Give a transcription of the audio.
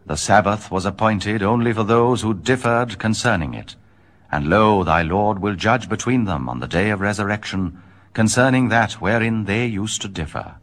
The Sabbath was appointed only for those who differed concerning it. And lo, thy Lord will judge between them on the day of resurrection, concerning that wherein they used to differ.